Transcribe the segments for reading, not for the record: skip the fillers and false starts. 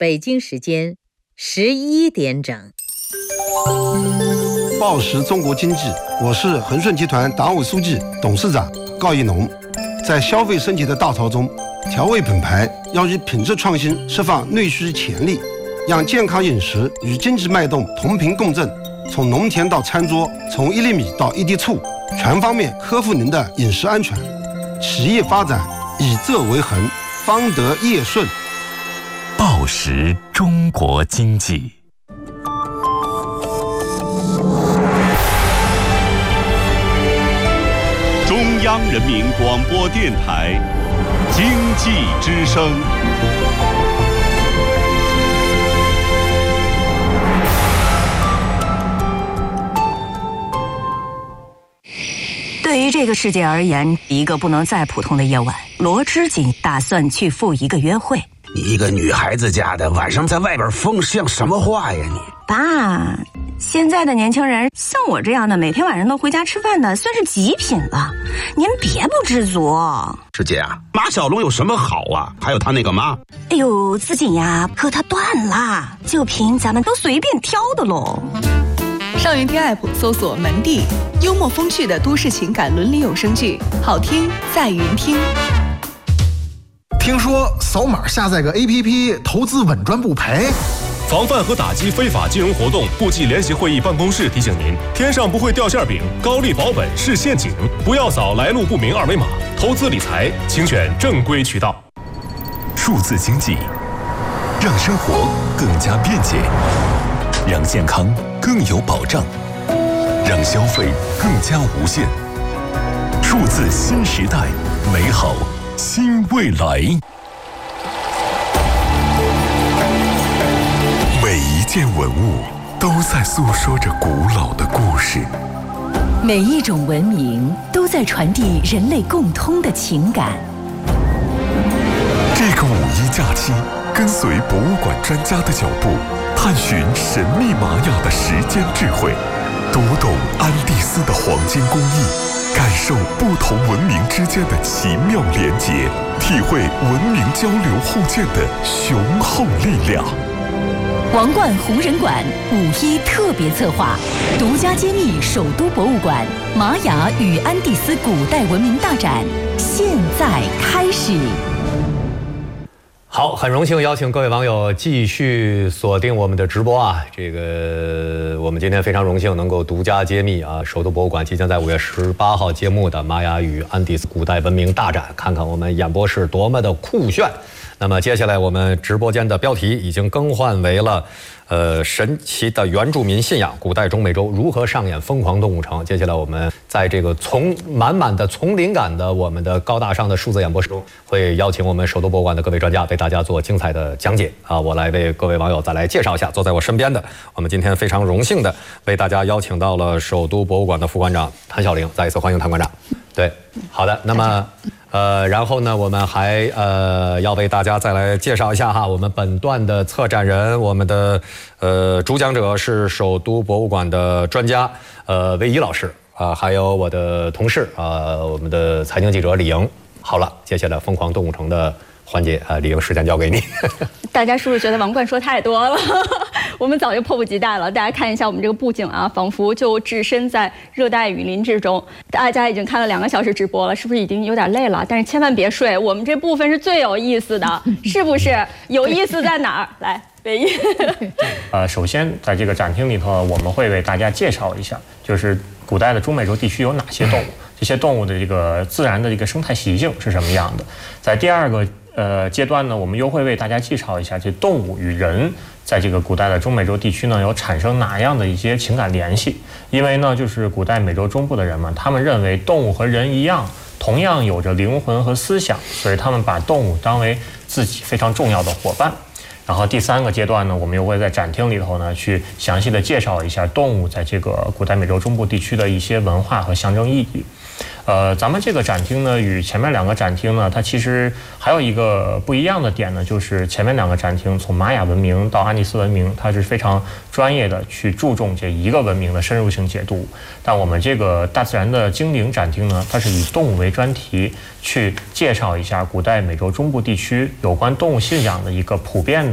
北京时间11点整。 报时中国经济，我是恒顺集团党委书记、董事长高一农。在消费升级的大潮中，调味品牌要以品质创新释放内需潜力，让健康饮食与经济脉动同频共振，从农田到餐桌，从1粒米到1滴醋，全方面呵护您的饮食安全。企业发展以这为衡，方得业顺。 报时中国经济。 中央人民广播电台经济之声。 对于这个世界而言，一个不能再普通的夜晚，罗织锦打算去赴一个约会。 你一个女孩子家的，晚上在外边疯像什么话呀你？ 爸，现在的年轻人像我这样的，每天晚上都回家吃饭的，算是极品了。您别不知足。 师姐啊，马小龙有什么好啊？还有他那个妈。 哎呦，资金呀，可他断了，就凭咱们都随便挑的喽。 上云听 App 搜索门第，幽默风趣的都市情感伦理有声剧，好听在云听。 听说扫码下载个 APP， 投资稳赚不赔。 防范和打击非法金融活动部际联席会议办公室提醒您：天上不会掉馅饼，高利保本是陷阱，不要扫来路不明二维码。投资理财，请选正规渠道。 数字经济，让生活更加便捷，让健康更有保障，让消费更加无限。数字新时代，美好新未来。每一件文物都在诉说着古老的故事， 每一种文明都在传递人类共通的情感。 这个5·1假期，跟随博物馆专家的脚步，探寻神秘玛雅的时间智慧，读懂安第斯的黄金工艺，感受不同文明之间的奇妙连结，体会文明交流互鉴的雄厚力量。 王冠红人馆5·1特别策划，独家揭秘首都博物馆玛雅与安第斯古代文明大展，现在开始。 好，很荣幸邀请各位网友继续锁定我们的直播啊！我们今天非常荣幸能够独家揭秘啊，首都博物馆即将在5月18号揭幕的玛雅与安第斯古代文明大展，看看我们演播室多么的酷炫。那么接下来我们直播间的标题已经更换为了神奇的原住民信仰，古代中美洲如何上演疯狂动物城。接下来我们在这个满满的丛林感的我们的高大上的数字演播室中，会邀请我们首都博物馆的各位专家为大家做精彩的讲解啊！我来为各位网友再来介绍一下，坐在我身边的，我们今天非常荣幸的为大家邀请到了首都博物馆的副馆长谭晓玲，再一次欢迎谭馆长。对，好的，那么然后呢，我们还要为大家再来介绍一下哈，我们本段的策展人，我们的主讲者是首都博物馆的专家魏一老师啊，还有我的同事我们的财经记者李莹。好了，接下来疯狂动物城的环节李莹，时间交给你。 大家是不是觉得王冠说太多了？我们早就迫不及待了。大家看一下我们这个布景啊，仿佛就置身在热带雨林之中。大家已经看了2个小时直播了，是不是已经有点累了？但是千万别睡，我们这部分是最有意思的，是不是？有意思在哪儿？来，北一。 首先在这个展厅里头，我们会为大家介绍一下，就是古代的中美洲地区有哪些动物，这些动物的这个自然的这个生态习性是什么样的。在第二个阶段呢，我们又会为大家介绍一下这动物与人在这个古代的中美洲地区呢有产生哪样的一些情感联系。因为呢，就是古代美洲中部的人们，他们认为动物和人一样，同样有着灵魂和思想，所以他们把动物当为自己非常重要的伙伴。然后第3个阶段呢，我们又会在展厅里头呢去详细的介绍一下动物在这个古代美洲中部地区的一些文化和象征意义。咱们这个展厅呢，与前面2个展厅呢，它其实还有一个不一样的点呢，就是前面2个展厅从玛雅文明到安第斯文明，它是非常专业的去注重这一个文明的深入性解读。但我们这个大自然的精灵展厅呢，它是以动物为专题，去介绍一下古代美洲中部地区有关动物信仰的一个普遍的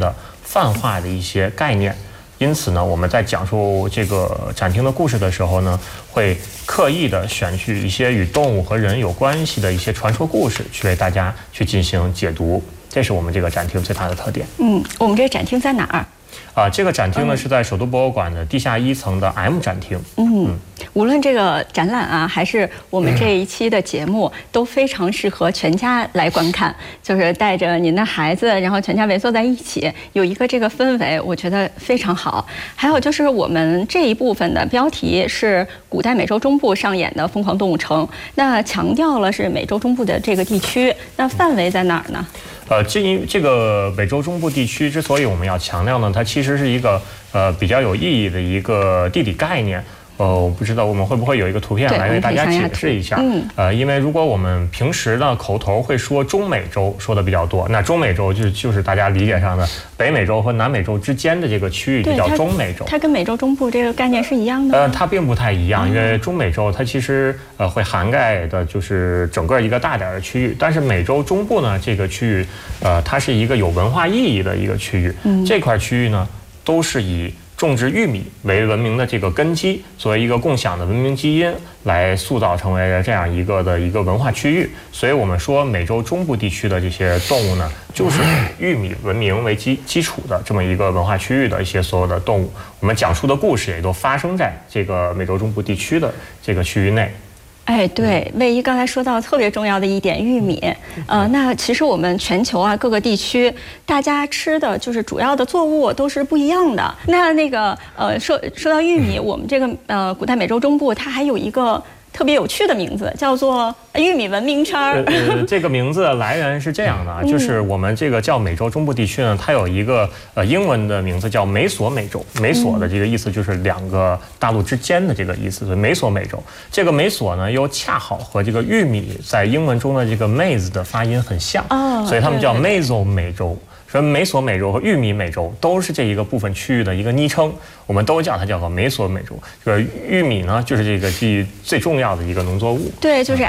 泛化的一些概念。因此呢，我们在讲述这个展厅的故事的时候呢，会刻意的选取一些与动物和人有关系的一些传说故事，去为大家去进行解读。这是我们这个展厅最大的特点。 我们这个展厅在哪儿？ 这个展厅呢是在首都博物馆的地下1层的 M 展厅。 无论这个展览啊，还是我们这一期的节目，都非常适合全家来观看。就是带着您的孩子，然后全家围坐在一起，有一个这个氛围，我觉得非常好。还有就是我们这一部分的标题是古代美洲中部上演的疯狂动物城，那强调了是美洲中部的这个地区，那范围在哪儿呢？ 这个美洲中部地区之所以我们要强调呢，它其实是一个比较有意义的一个地理概念。我不知道我们会不会有一个图片来为大家解释一下。因为如果我们平时呢口头会说中美洲说的比较多，那中美洲就是大家理解上的北美洲和南美洲之间的这个区域就叫中美洲。 它跟美洲中部这个概念是一样的吗？ 它并不太一样，因为中美洲它其实会涵盖的就是整个一个大点的区域，但是美洲中部呢这个区域，它是一个有文化意义的一个区域。这块区域呢都是以种植玉米为文明的这个根基，作为一个共享的文明基因来塑造成为这样一个文化区域。所以我们说美洲中部地区的这些动物呢，就是以玉米文明为基础的这么一个文化区域的一些所有的动物。我们讲述的故事也都发生在这个美洲中部地区的这个区域内。 对，魏一刚才说到特别重要的一点，玉米。那其实我们全球啊各个地区，大家吃的就是主要的作物都是不一样的。那个说到玉米，我们这个古代美洲中部它还有一个特别有趣的名字，叫做玉米文明圈。 这个名字的来源是这样的，就是我们这个叫美洲中部地区呢，它有一个英文的名字叫美索美洲。美索的这个意思就是两个大陆之间的这个意思，所以美索美洲。这个美索呢，又恰好和这个玉米在英文中的这个 maize 的发音很像，所以他们叫美索美洲。说美索美洲和玉米美洲都是这一个部分区域的一个昵称，我们都叫它叫做美索美洲。这个玉米呢，就是这个最重要的一个农作物。 对，就是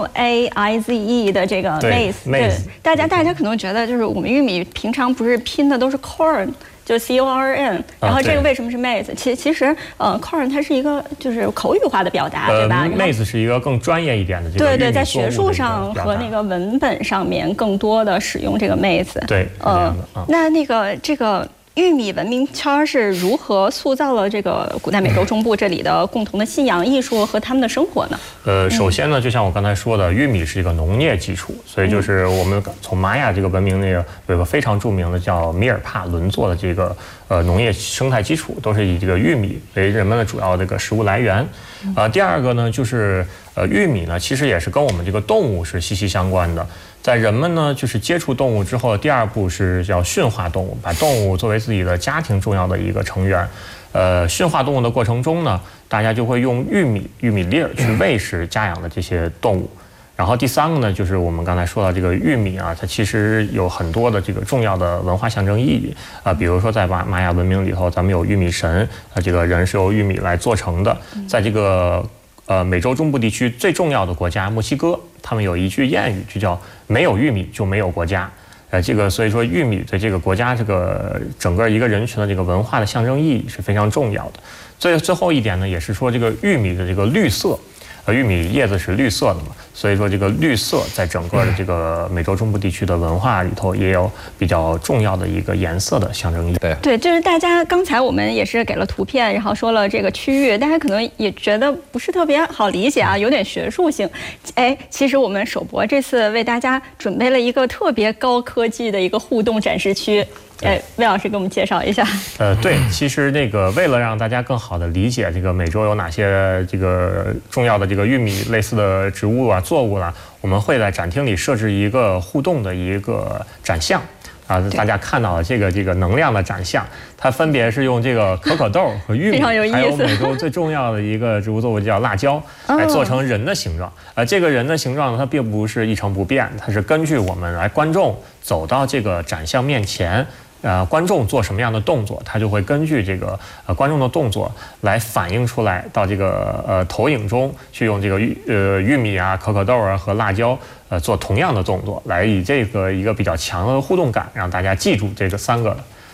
MAIZE 的这个 maize。大家可能觉得就是我们玉米平常不是拼的都是 corn。就 CORN， 然后这个为什么是 maize？其实corn 它是一个就是口语化的表达，对吧 ？maize 是一个更专业一点的这个对，在学术上和那个文本上面更多的使用这个 maize。 对， 那个这个玉米文明圈是如何塑造了这个古代美洲中部这里的共同的信仰、艺术和他们的生活呢？ 首先呢，就像我刚才说的，玉米是一个农业基础，所以就是我们从玛雅这个文明里有个非常著名的叫米尔帕伦作的这个农业生态基础，都是以这个玉米为人们的主要这个食物来源。第二个呢，就是玉米呢，其实也是跟我们这个动物是息息相关的。在人们呢，就是接触动物之后，第二步是叫驯化动物，把动物作为自己的家庭重要的一个成员。驯化动物的过程中呢，大家就会用玉米粒儿去喂食家养的这些动物。然后第三个呢，就是我们刚才说到这个玉米啊，它其实有很多的这个重要的文化象征意义啊，比如说在玛雅文明里头，咱们有玉米神啊，这个人是由玉米来做成的。在这个美洲中部地区最重要的国家墨西哥，他们有一句谚语，就叫没有玉米就没有国家。这个所以说玉米在这个国家这个整个一个人群的这个文化的象征意义是非常重要的。最后一点呢，也是说这个玉米的这个绿色。玉米叶子是绿色的嘛，所以说这个绿色在整个的这个美洲中部地区的文化里头也有比较重要的一个颜色的象征意义。 对，就是大家刚才我们也是给了图片，然后说了这个区域，大家可能也觉得不是特别好理解啊，有点学术性。其实我们首博这次为大家准备了一个特别高科技的一个互动展示区。魏老师给我们介绍一下。 对，其实那个为了让大家更好的理解这个美洲有哪些这个重要的这个玉米类似的植物啊、作物啦，我们会在展厅里设置一个互动的一个展项。大家看到了这个能量的展项，它分别是用这个可可豆和玉米，还有美洲最重要的一个植物作物叫辣椒，来做成人的形状。这个人的形状呢，它并不是一成不变，它是根据我们观众走到这个展项面前。观众做什么样的动作，他就会根据这个观众的动作来反映出来，到这个投影中去用这个玉米啊、可可豆啊和辣椒做同样的动作，来以这个一个比较强的互动感，让大家记住这个三个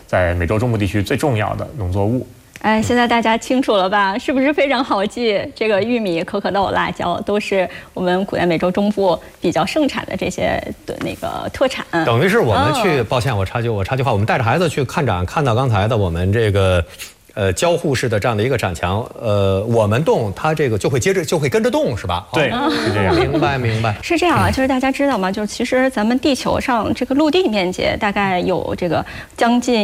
在美洲中部地区最重要的农作物。 哎，现在大家清楚了吧？是不是非常好记？这个玉米、可可豆、辣椒都是我们古代美洲中部比较盛产的这些的那个特产。 等于是我们去，抱歉，我插句话，我们带着孩子去看展，看到刚才的我们这个交互式的这样的一个展墙，我们动，它这个就会跟着动，是吧？ 对，是这样。 明白。 是这样啊，就是大家知道吗？就是其实咱们地球上这个陆地面积大概有这个将近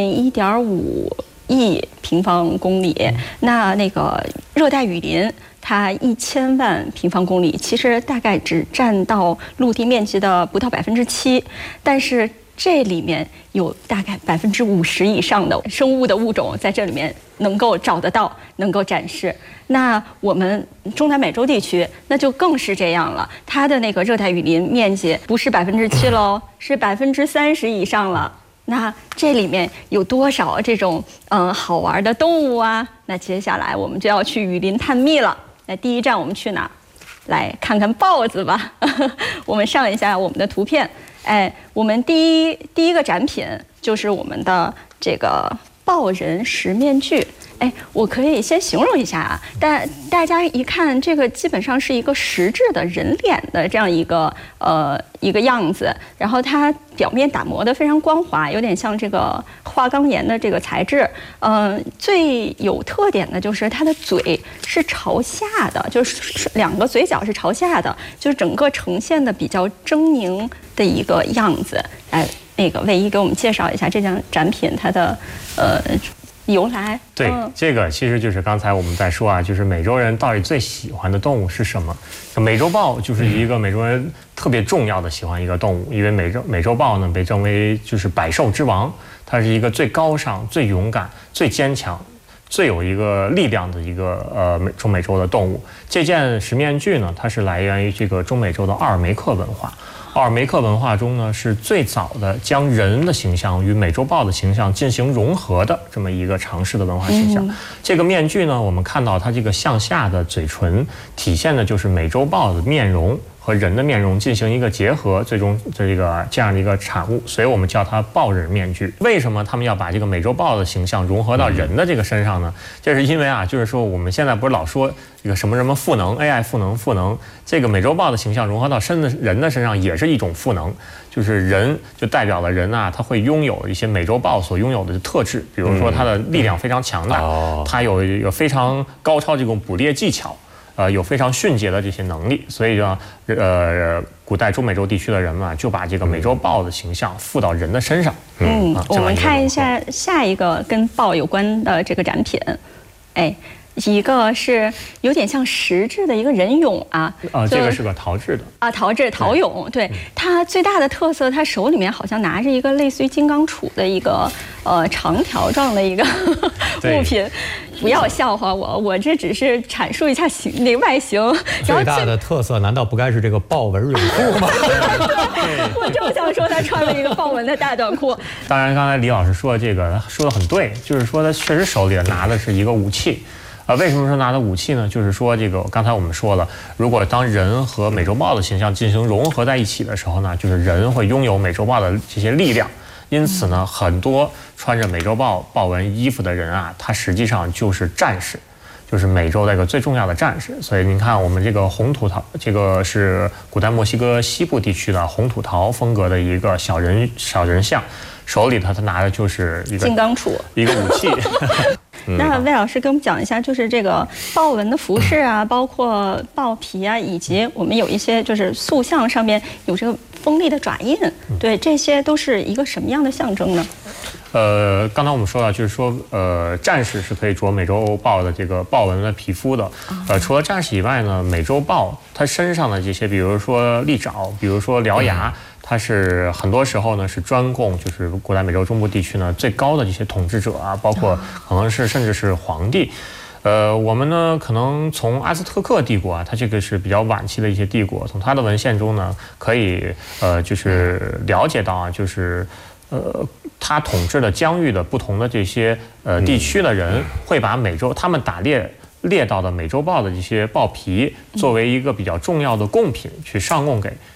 1.5亿平方公里，那个热带雨林它1000万平方公里，其实大概只占到陆地面积的不到7%，但是这里面有大概50%以上的生物的物种在这里面能够找得到，能够展示。那我们中南美洲地区那就更是这样了，它的那个热带雨林面积不是7%喽，是30%以上了。那这里面有多少这种好玩的动物啊？那接下来我们就要去雨林探秘了。那第一站我们去哪？来看看豹子吧。我们上一下我们的图片。哎，我们第一个展品就是我们的这个豹人石面具。哎，我可以先形容一下啊，但大家一看这个基本上是一个实质的人脸的这样一个样子，然后它表面打磨得非常光滑，有点像这个花岗岩的这个材质。最有特点的就是它的嘴是朝下的，就是2个嘴角是朝下的，就是整个呈现的比较狰狞的一个样子。哎，那个魏一给我们介绍一下这件展品它的由来。 对，这个其实就是刚才我们在说啊，就是美洲人到底最喜欢的动物是什么？美洲豹就是一个美洲人特别重要的喜欢一个动物，因为美洲豹呢被称为就是百兽之王，它是一个最高尚、最勇敢、最坚强、最有一个力量的一个中美洲的动物。这件石面具呢，它是来源于这个中美洲的奥尔梅克文化。奥尔梅克文化中呢，是最早的将人的形象与美洲豹的形象进行融合的这么一个尝试的文化形象。这个面具呢，我们看到它这个向下的嘴唇，体现的就是美洲豹的面容和人的面容进行一个结合，最终这样的一个产物，所以我们叫它豹人面具。为什么他们要把这个美洲豹的形象融合到人的这个身上呢？这是因为啊，就是说我们现在不是老说这个什么赋能 AI 赋能，这个美洲豹的形象融合到人的身上也是一种赋能，就是人就代表了人啊，他会拥有一些美洲豹所拥有的特质，比如说它的力量非常强大，它有一个非常高超这种捕猎技巧。有非常迅捷的这些能力，所以呢，古代中美洲地区的人们就把这个美洲豹的形象附到人的身上。 我们看一下下一个跟豹有关的这个展品，哎。一个是有点像实质的一个人俑啊， 这个是个陶制的啊，陶俑。对，它最大的特色，它手里面好像拿着一个类似于金刚杵的一个长条状的一个物品。不要笑话我这只是阐述一下那个外形。 最大的特色难道不该是这个豹纹泳裤吗？ 我正想说他穿了一个豹纹的大短裤。 当然，刚才李老师说这个说得很对，就是说他确实手里拿的是一个武器。为什么说拿的武器呢？就是说这个刚才我们说了，如果当人和美洲豹的形象进行融合在一起的时候呢，就是人会拥有美洲豹的这些力量。因此呢，很多穿着美洲豹纹衣服的人啊，他实际上就是战士，就是美洲的一个最重要的战士。所以您看，我们这个红土陶，这个是古代墨西哥西部地区的红土陶风格的一个小人像，手里他拿的就是一个金刚杵， 一个武器。 那魏老师给我们讲一下，就是这个豹纹的服饰啊，包括豹皮啊，以及我们有一些就是塑像上面有这个锋利的爪印，对，这些都是一个什么样的象征呢？ 刚才我们说到，就是说，战士是可以着美洲豹的这个豹纹的皮肤的。除了战士以外呢，美洲豹它身上的这些，比如说利爪，比如说獠牙。它是很多时候呢是专供就是古代美洲中部地区呢最高的这些统治者啊，包括可能是甚至是皇帝。我们呢可能从阿兹特克帝国啊，它这个是比较晚期的一些帝国，从它的文献中呢可以就是了解到啊，就是他统治的疆域的不同的这些地区的人会把美洲他们打猎到的美洲豹的这些豹皮作为一个比较重要的贡品去上供给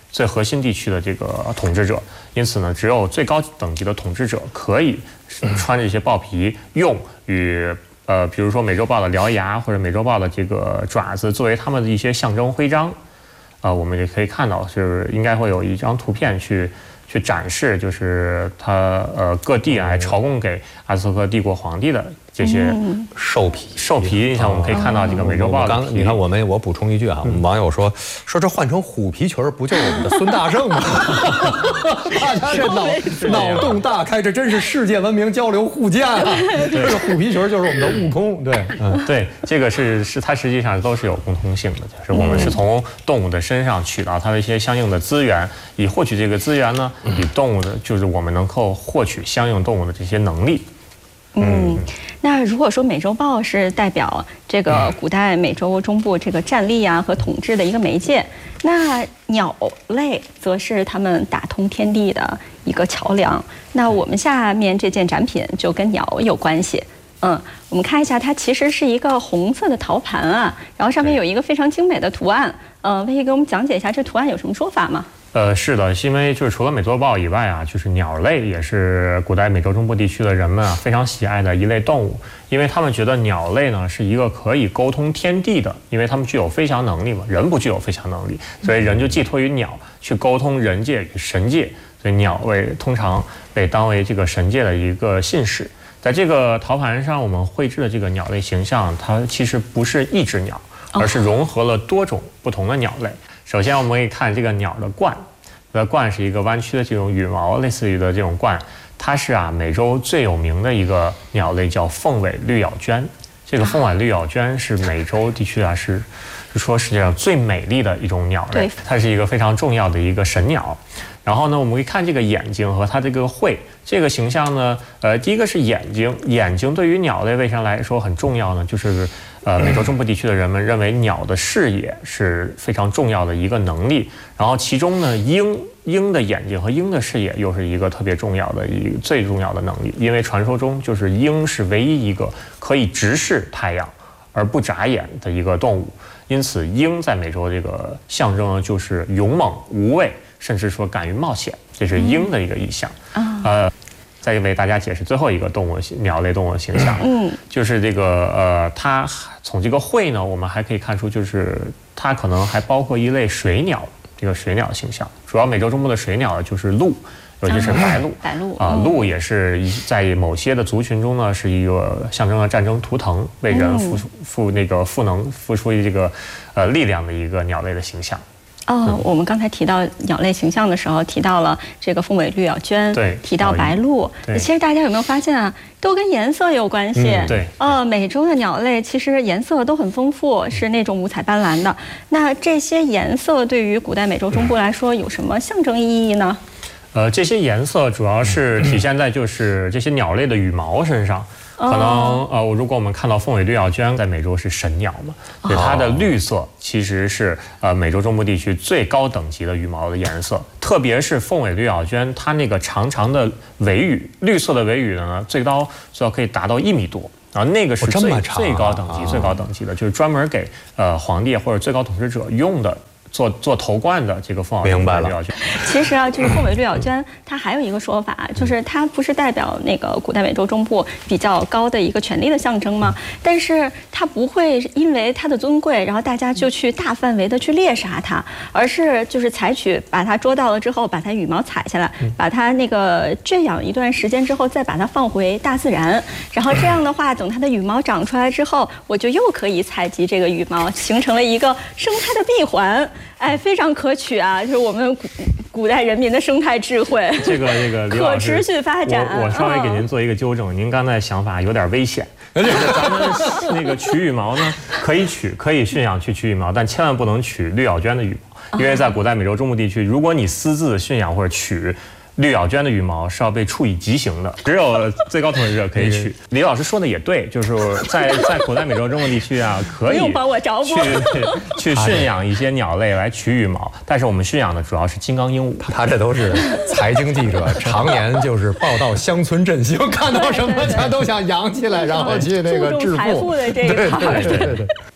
最核心地区的这个统治者，因此呢，只有最高等级的统治者可以穿着这些豹皮，用与比如说美洲豹的獠牙或者美洲豹的这个爪子作为他们的一些象征徽章。我们也可以看到，就是应该会有一张图片去展示，就是他各地来朝贡给阿兹特克帝国皇帝的这些兽皮。 你像我们可以看到这个美洲豹的皮。 你看我补充一句啊，我们网友说这换成虎皮裙不就是我们的孙大圣吗？大家这脑洞大开，这真是世界文明交流互鉴啊！这个虎皮裙就是我们的悟空，对， 对，这个是它实际上都是有共通性的，就是我们是从动物的身上取到它的一些相应的资源，以获取这个资源呢，以动物的就是我们能够获取相应动物的这些能力。 那如果说美洲豹是代表这个古代美洲中部这个战力啊和统治的一个媒介，那鸟类则是他们打通天地的一个桥梁。那我们下面这件展品就跟鸟有关系。我们看一下，它其实是一个红色的陶盘啊，然后上面有一个非常精美的图案。可以给我们讲解一下这图案有什么说法吗？ 是的，因为就是除了美洲豹以外啊，就是鸟类也是古代美洲中部地区的人们啊非常喜爱的一类动物，因为他们觉得鸟类呢是一个可以沟通天地的，因为他们具有飞翔能力嘛，人不具有飞翔能力，所以人就寄托于鸟去沟通人界与神界，所以鸟类通常被当为这个神界的一个信使。在这个陶盘上，我们绘制的这个鸟类形象，它其实不是一只鸟，而是融合了多种不同的鸟类。首先，我们可以看这个鸟的冠，冠是一个弯曲的这种羽毛，类似于的这种冠，它是美洲最有名的一个鸟类，叫凤尾绿咬鹃。这个凤尾绿咬鹃是美洲地区是说世界上最美丽的一种鸟类，它是一个非常重要的一个神鸟。然后呢，我们可以看这个眼睛和它这个喙，这个形象呢，第一个是眼睛对于鸟类为啥来说很重要呢？就是美洲中部地区的人们认为鸟的视野是非常重要的一个能力。然后其中呢，鹰的眼睛和鹰的视野又是一个特别重要的最重要的能力，因为传说中就是鹰是唯一一个可以直视太阳而不眨眼的一个动物，因此鹰在美洲这个象征呢就是勇猛无畏，甚至说敢于冒险，这是鹰的一个意象。再为大家解释最后一个鸟类动物的形象，就是这个它从这个喙呢，我们还可以看出，就是它可能还包括一类水鸟，这个水鸟的形象。主要美洲中部的水鸟就是鹭，尤其是白鹭。鹭也是在某些的族群中呢，是一个象征了战争图腾，为人付出这个力量的一个鸟类的形象。 我们刚才提到鸟类形象的时候，提到了这个凤尾绿咬鹃， 对， 提到白鹭。其实大家有没有发现啊，都跟颜色有关系？ 对。 美洲的鸟类其实颜色都很丰富，是那种五彩斑斓的。那这些颜色对于古代美洲中部来说有什么象征意义呢？ 这些颜色主要是体现在就是这些鸟类的羽毛身上。可能如果我们看到凤尾绿咬鹃在美洲是神鸟嘛，所以它的绿色其实是美洲中部地区最高等级的羽毛的颜色，特别是凤尾绿咬鹃，它那个长长的尾羽，绿色的尾羽呢，最高可以达到1米多。然后那个是最高等级的，就是专门给皇帝或者最高统治者用的。做头冠的这个凤尾绿咬鹃， 其实就是凤尾绿咬鹃，它还有一个说法，就是它不是代表那个古代美洲中部比较高的一个权力的象征吗？但是它不会因为它的尊贵，然后大家就去大范围的去猎杀它，而是就是采取把它捉到了之后，把它羽毛采下来，把它那个圈养一段时间之后，再把它放回大自然，然后这样的话，等它的羽毛长出来之后，我就又可以采集这个羽毛，形成了一个生态的闭环。非常可取啊！就是我们古代人民的生态智慧， 这个可持续发展。 我稍微给您做一个纠正，您刚才想法有点危险。咱们那个取羽毛呢，可以驯养去取羽毛，但千万不能取绿咬鹃的羽毛，因为在古代美洲中部地区，如果你私自驯养或者取绿咬鹃的羽毛是要被处以极刑的，只有最高统治者可以取。李老师说的也对，就是在古代美洲中部地区啊，可以去驯养一些鸟类来取羽毛，但是我们驯养的主要是金刚鹦鹉。 他这都是财经记者，常年就是报道乡村振兴，看到什么他都想养起来，然后去那个致富。 注重财富的这一块。 对。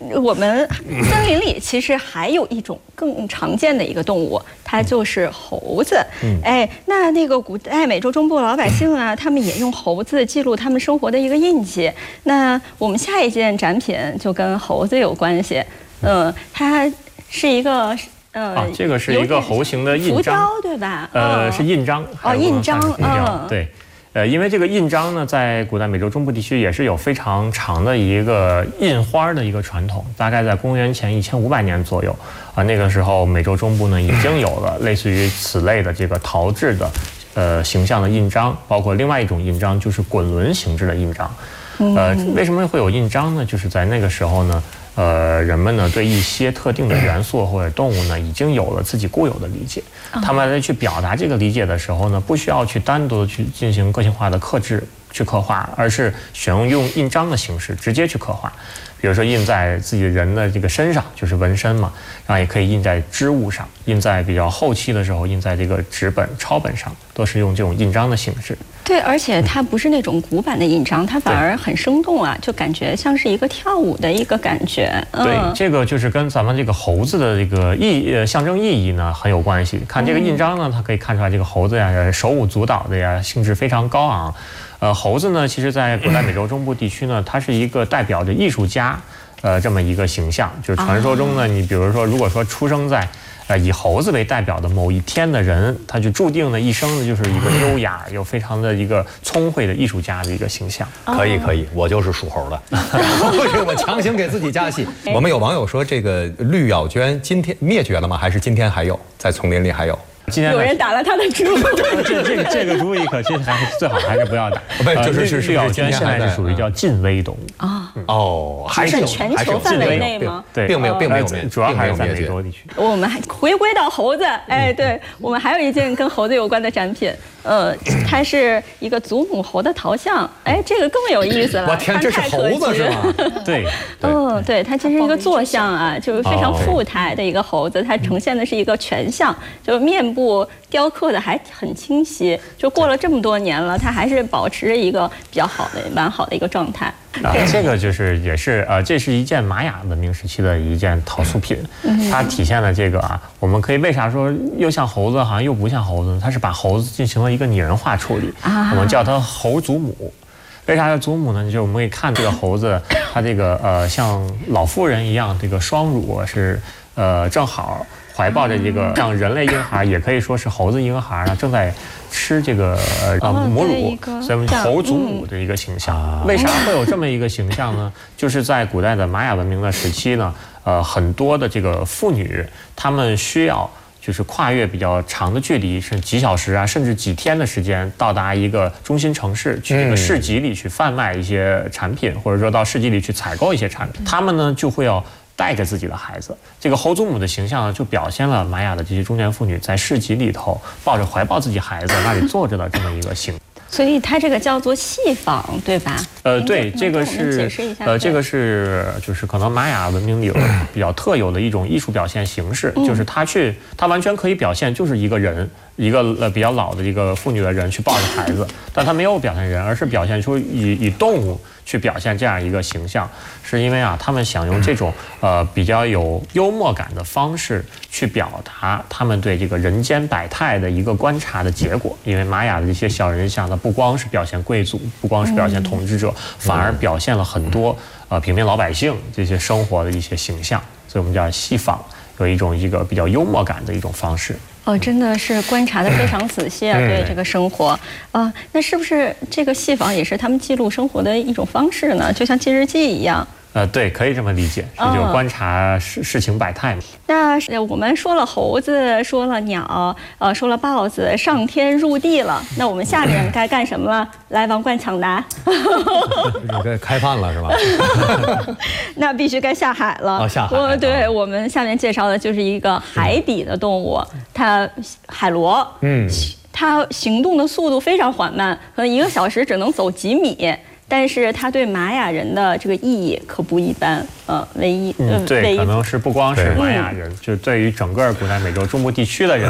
我们森林里其实还有一种更常见的一个动物，它就是猴子。哎，那个古代美洲中部老百姓啊，他们也用猴子记录他们生活的一个印记。那我们下一件展品就跟猴子有关系。它是一个这个是一个猴形的印章， 浮雕对吧？ 是印章。 印章。 对。因为这个印章呢，在古代美洲中部地区也是有非常长的一个印花的一个传统，大概在公元前1500年左右那个时候美洲中部呢已经有了类似于此类的这个陶制的形象的印章，包括另外一种印章就是滚轮形制的印章。为什么会有印章呢？就是在那个时候呢，人们呢对一些特定的元素或者动物呢已经有了自己固有的理解，他们在去表达这个理解的时候呢，不需要去单独的去进行个性化的刻制去刻画，而是选用印章的形式直接去刻画。比如说印在自己人的这个身上，就是纹身嘛，然后也可以印在织物上，印在比较后期的时候印在这个纸本抄本上，都是用这种印章的形式。 对，而且它不是那种古板的印章，它反而很生动啊，就感觉像是一个跳舞的一个感觉。 对，这个就是跟咱们这个猴子的这个象征意义呢很有关系。看这个印章呢，它可以看出来这个猴子呀手舞足蹈的呀，兴致非常高昂。猴子呢，其实在古代美洲中部地区呢，它是一个代表着艺术家这么一个形象。就是传说中呢，你比如说，如果说出生在以猴子为代表的某一天的人，他就注定的一生呢就是一个优雅又非常的一个聪慧的艺术家的一个形象。 可以，我就是属猴的，我强行给自己加戏。我们有网友说，这个绿咬鹃今天灭绝了吗？还是今天还有在丛林里还有？ 有人打了他的主意， 这个主意可是最好还是不要打。 就是绿咬鹃现在是属于叫近危动物啊。 还是全球范围内吗？ 对， 并没有主要还是在美洲地区。 我们还回归到猴子，对，我们还有一件跟猴子有关的展品，它是一个祖母猴的陶像，这个更有意思了。 我天，这是猴子是吗？ 对， 对，它其实一个坐像啊，就是非常富态的一个猴子，它呈现的是一个全像，就面部雕刻的还很清晰，就过了这么多年了，它还是保持着一个比较完好的一个状态。 这个就是也是这是一件玛雅文明时期的一件陶塑品，它体现了这个我们可以为啥说又像猴子好像又不像猴子呢？它是把猴子进行了一个拟人化处理，我们叫它猴祖母。为啥叫祖母呢？就我们可以看这个猴子，它这个像老妇人一样，这个双乳是正好怀抱着这个像人类婴孩，也可以说是猴子婴孩呢，正在吃这个母乳，所以猴祖母的一个形象。为啥会有这么一个形象呢？就是在古代的玛雅文明的时期呢，很多的这个妇女，她们需要就是跨越比较长的距离，是几小时啊，甚至几天的时间，到达一个中心城市，去这个市集里去贩卖一些产品，或者说到市集里去采购一些产品。他们呢就会要带着自己的孩子，这个猴祖母的形象呢，就表现了玛雅的这些中年妇女在市集里头怀抱自己孩子那里坐着的这么一个形象。 所以它这个叫做戏仿，对吧？ 对，这个是这个是就是可能玛雅文明里有比较特有的一种艺术表现形式，就是它完全可以表现就是一个人，一个比较老的一个妇女的人去抱着孩子，但它没有表现人，而是表现出以动物去表现这样一个形象，是因为他们想用这种比较有幽默感的方式去表达他们对这个人间百态的一个观察的结果。因为玛雅的这些小人像，它不光是表现贵族，不光是表现统治者，反而表现了很多平民老百姓这些生活的一些形象，所以我们叫戏仿，有一个比较幽默感的一种方式。 真的是观察得非常仔细啊，对这个生活那是不是这个戏仿也是他们记录生活的一种方式呢？就像记日记一样。 对，可以这么理解，是就观察世情百态嘛。 那我们说了猴子，说了鸟，说了豹子，上天入地了。那我们下面该干什么了？来，王冠抢答。 你该开饭了是吧？ 那必须该下海了。 下海。 对，我们下面介绍的就是一个海底的动物，它海螺。它行动的速度非常缓慢，可能1个小时只能走几米。但是它对玛雅人的这个意义可不一般，唯一对，可能是不光是玛雅人，就对于整个古代美洲中部地区的人，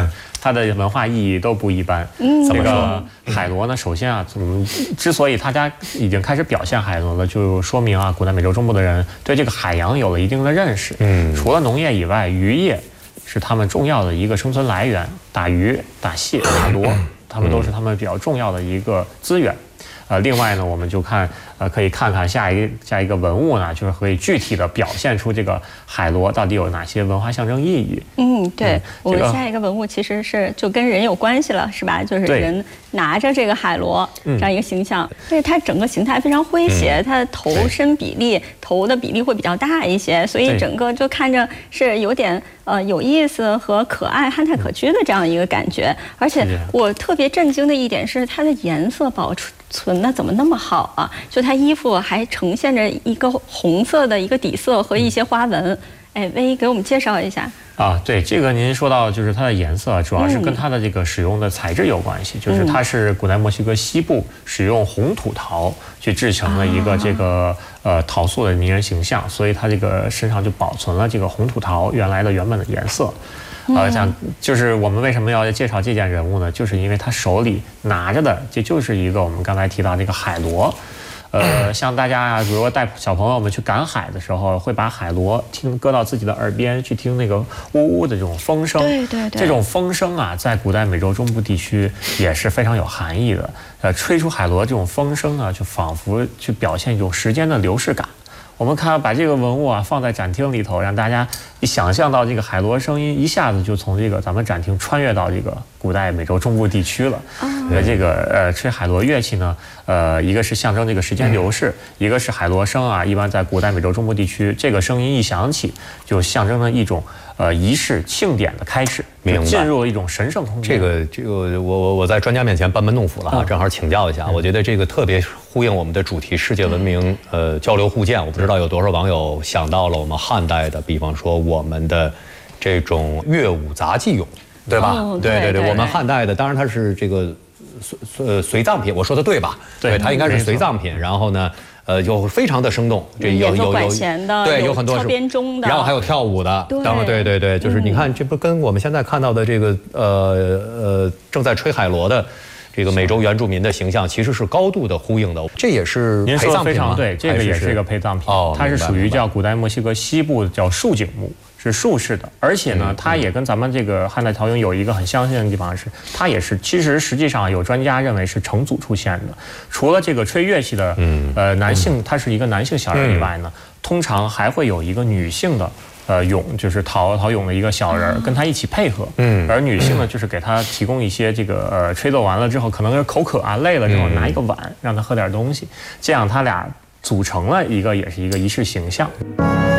它的文化意义都不一般。这个海螺呢，首先啊，之所以大家已经开始表现海螺了，就说明啊，古代美洲中部的人对这个海洋有了一定的认识。除了农业以外，渔业是他们重要的一个生存来源，打鱼、打蟹、打螺，他们都是他们比较重要的一个资源。另外呢，我们就可以看看下一个文物呢，就是可以具体的表现出这个海螺到底有哪些文化象征意义。 对，我们下一个文物其实是就跟人有关系了，是吧？就是人拿着这个海螺这样一个形象，所以它整个形态非常诙谐，它的头身比例、头的比例会比较大一些，所以整个就看着是有点有意思和可爱、憨态可掬的这样一个感觉。而且我特别震惊的一点是它的颜色保存的怎么那么好啊？就它衣服还呈现着一个红色的一个底色和一些花纹。薇给我们介绍一下。 对，这个您说到就是它的颜色，主要是跟它的这个使用的材质有关系，就是它是古代墨西哥西部使用红土陶去制成了一个这个陶塑的名人形象，所以它这个身上就保存了这个红土陶原本的颜色。像就是我们为什么要介绍这件人物呢？就是因为他手里拿着的，这就是一个我们刚才提到这个海螺。像大家啊，比如说带小朋友们去赶海的时候，会把海螺搁到自己的耳边去听那个呜呜的这种风声。对，这种风声啊，在古代美洲中部地区也是非常有含义的。吹出海螺这种风声啊，就仿佛去表现一种时间的流逝感。我们把这个文物啊放在展厅里头，让大家一想象到这个海螺声音，一下子就从这个咱们展厅穿越到这个古代美洲中部地区了。这个吹海螺乐器呢，一个是象征这个时间流逝，一个是海螺声啊，一般在古代美洲中部地区，这个声音一响起，就象征着一种仪式庆典的开始，进入了一种神圣空间。 这个我在专家面前班门弄斧了啊，正好请教一下。我觉得这个特别呼应我们的主题，世界文明交流互鉴。我不知道有多少网友想到了我们汉代的，比方说我们的这种乐舞杂技俑，对吧？对，我们汉代的，当然它是这个随葬品，我说的对吧？对，它应该是随葬品。然后呢，有非常的生动，这有管弦的， 对，有很多敲编钟的， 然后还有跳舞的，对，就是你看，这不跟我们现在看到的这个正在吹海螺的这个美洲原住民的形象其实是高度的呼应的。这也是您说的非常对，这个也是一个陪葬品，它是属于叫古代墨西哥西部叫竖井木。是竖式的，而且呢，它也跟咱们这个汉代陶俑有一个很相似的地方是，它也是其实实际上有专家认为是成组出现的。除了这个吹乐器的男性，他是一个男性小人以外呢，通常还会有一个女性的俑，就是陶俑的一个小人跟他一起配合。而女性呢，就是给他提供一些这个吹奏完了之后，可能是口渴啊累了之后拿一个碗让他喝点东西，这样他俩组成了一个也是一个仪式形象。